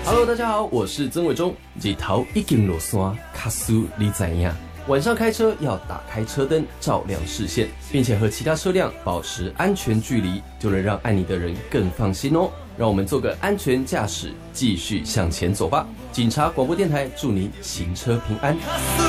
Hello， 大家好，我是曾伟忠。日头已经落山，卡苏你知影？晚上开车要打开车灯，照亮视线，并且和其他车辆保持安全距离，就能让爱你的人更放心哦。让我们做个安全驾驶，继续向前走吧。警察广播电台祝您行车平安。